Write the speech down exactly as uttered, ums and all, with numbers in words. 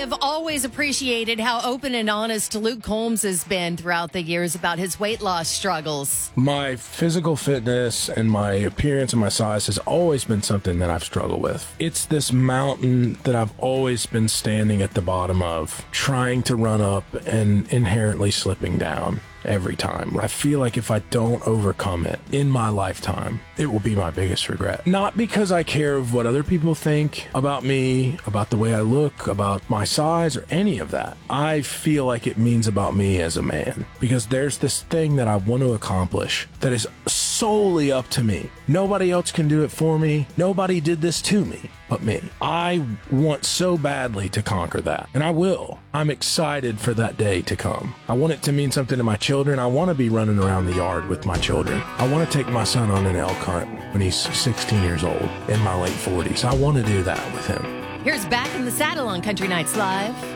have always appreciated how open and honest Luke Combs has been throughout the years about his weight loss struggles. My physical fitness and my appearance and my size has always been something that I've struggled with. It's this mountain that I've always been standing at the bottom of, trying to run up and inherently slipping down every time. I feel like if I don't overcome it in my lifetime, it will be my biggest regret. Not because I care of what other people think about me, about the way I look, about my size, or any of that. I feel like it means about me as a man, because there's this thing that I want to accomplish that is solely up to me. Nobody else can do it for me. Nobody did this to me but me. I want so badly to conquer that, and I will. I'm excited for that day to come. I want it to mean something to my children. I want to be running around the yard with my children. I want to take my son on an elk hunt when he's sixteen years old, in my late forties. I want to do that with him. Here's Back in the Saddle on Country Nights Live.